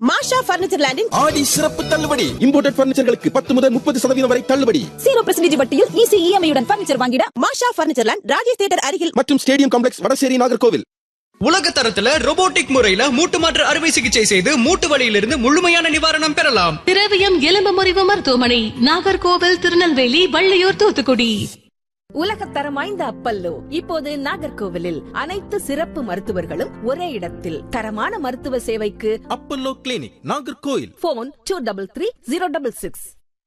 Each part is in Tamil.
மாஷா பர்னிச்சர் லேண்டின் ஆடி சிறப்பு தள்ளுபடி. இம்போர்ட்டட் பர்னிச்சர்களுக்கு 10 முதல் 30% வரை தள்ளுபடி. 0% வட்டியில் ஈஸி இஎம்ஐ உடன் பர்னிச்சர் வாங்கிட மாஷா பர்னிச்சர் லேண்ட், ராஜேஷ் தியேட்டர் அருகில் மற்றும் ஸ்டேடியம் காம்ப்ளெக்ஸ், வடசேரி, நாகர்கோவில். உலக தரத்துல ரோபோட்டிக் முறையில மூட்டு மாற்று அறுவை சிகிச்சை செய்து மூட்டு வலியிலிருந்து முழுமையான நிவாரணம் பெறலாம். திரவியம் எலும்பு முறிவு மருத்துவமனை, நாகர்கோவில், திருநெல்வேலி, வள்ளியூர், தூத்துக்குடி. உலகத்தரம் வாய்ந்த அப்பல்லோ இப்போது நாகர்கோவிலில். அனைத்து சிறப்பு மருத்துவர்களும் ஒரே இடத்தில். தரமான மருத்துவ சேவைக்கு அப்பல்லோ கிளினிக், நாகர்கோவில். போன் 233066.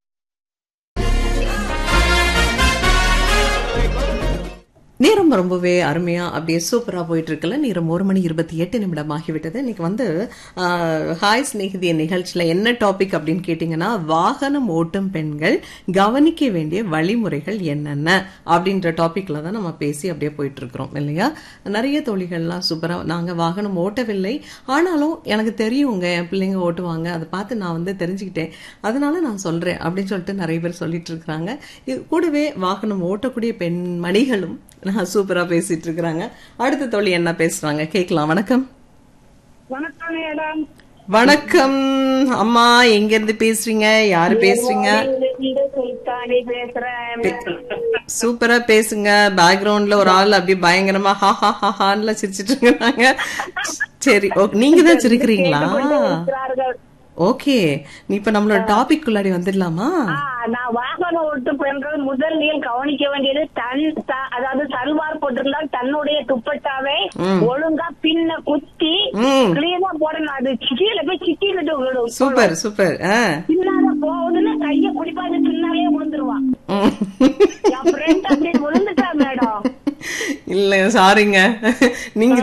நேரம் ரொம்பவே அருமையா அப்படியே சூப்பரா போயிட்டு இருக்குல்ல. நேரம் 1:28 ஆகிவிட்டது. இன்னைக்கு ஹாய் ஸ்நேகிதிய நிகழ்ச்சியில என்ன டாபிக் அப்படின்னு கேட்டீங்கன்னா, வாகனம் ஓட்டும் பெண்கள் கவனிக்க வேண்டிய வழிமுறைகள் என்னென்ன அப்படின்ற டாபிக்ல தான் நம்ம பேசி அப்படியே போயிட்டு இருக்கிறோம் இல்லையா. நிறைய தோழிகள்லாம் சூப்பரா, நாங்க வாகனம் ஓட்டவில்லை, ஆனாலும் எனக்கு தெரியுங்க, என் பிள்ளைங்க ஓட்டுவாங்க, அதை பார்த்து நான் தெரிஞ்சுக்கிட்டேன், அதனால நான் சொல்றேன் அப்படின்னு சொல்லிட்டு நிறைய பேர் சொல்லிட்டு இருக்கிறாங்க. இது கூடவே வாகனம் ஓட்டக்கூடிய பெண்மணிகளும் சூப்பரா பேசிட்டு இருக்கிறாங்க. அடுத்த தோழி என்ன பேசுறாங்க கேட்கலாம். வணக்கம். வணக்கம் அம்மா, எங்க இருந்து பேசுறீங்க, யாரு பேசுறீங்க? சூப்பரா பேசுங்க. பேக்ரவுண்ட்ல ஒரு ஆள் அப்படியே பயங்கரமா ஹா ஹா ஹா ஹான்ல சிரிச்சிட்டு இருக்காங்க. சரி, நீங்க தான் சிரிக்கிறீங்களா? ஓகே, இப்ப நம்மளோட டாபிக் குள்ளாடி வந்துடலாமா? நான் வாகன ஓட்டு பெண்கள் முதல் கவனிக்க வேண்டியது அதாவது சல்வார் போட்டிருந்தால் தன்னுடைய துப்பட்டாவை ஒழுங்கா பின்ன குத்தி கிளீனா போடணும். அது கீழே போய் சிக்கிக்கிட்டு விடும். Super super. பின்னால போகுதுன்னு கைய குடிப்பாது, பின்னாலே விழுந்துருவான். என் ஃப்ரெண்ட் அப்படி விழுந்துட்டா மேடம். இல்ல சாரிங்க, நீங்க